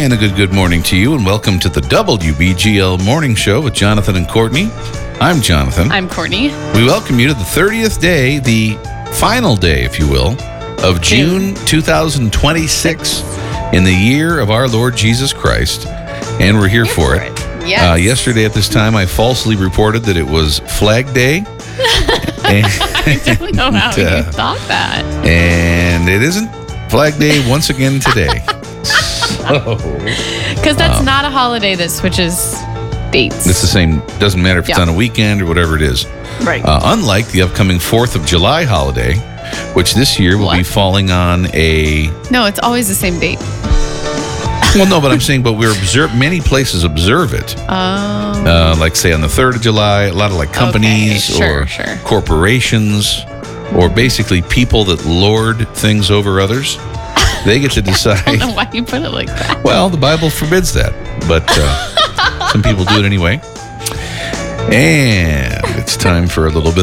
And a good morning to you, and welcome to the WBGL Morning Show with Jonathan and Courtney. I'm Jonathan. I'm Courtney. We welcome you to the 30th day, the final day, if you will, of June 2026 in the year of our Lord Jesus Christ. And we're here for it. Yes. Yesterday at this time, I falsely reported that it was Flag Day. I don't know how you thought that. And it isn't Flag Day once again today. Because that's not a holiday that switches dates. It's the same. Doesn't matter if it's on a weekend or whatever it is. Right. Unlike the upcoming 4th of July holiday, which this year will be falling on a... No, it's always the same date. Well, no, but I'm saying, many places observe it. Like, say, on the 3rd of July, a lot of like companies or corporations or basically people that lord things over others. They get to decide. I don't know why you put it like that. Well, the Bible forbids that, but some people do it anyway. And it's time for a little bit